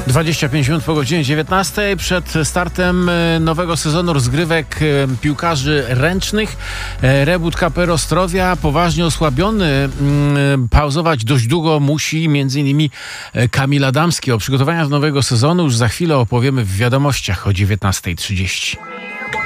25 minut po godzinie 19 przed startem nowego sezonu rozgrywek piłkarzy ręcznych. Rebut KPR Ostrowia poważnie osłabiony. Pauzować dość długo musi m.in. Kamil Adamski. O przygotowaniach do nowego sezonu już za chwilę opowiemy w wiadomościach o 19:30.